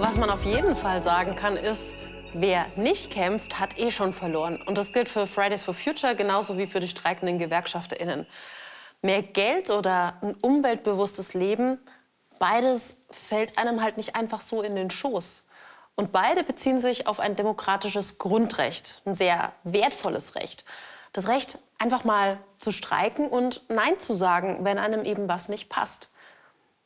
Was man auf jeden Fall sagen kann, ist, wer nicht kämpft, hat eh schon verloren. Und das gilt für Fridays for Future genauso wie für die streikenden GewerkschafterInnen. Mehr Geld oder ein umweltbewusstes Leben, beides fällt einem halt nicht einfach so in den Schoß. Und beide beziehen sich auf ein demokratisches Grundrecht, ein sehr wertvolles Recht. Das Recht, einfach mal zu streiken und Nein zu sagen, wenn einem eben was nicht passt.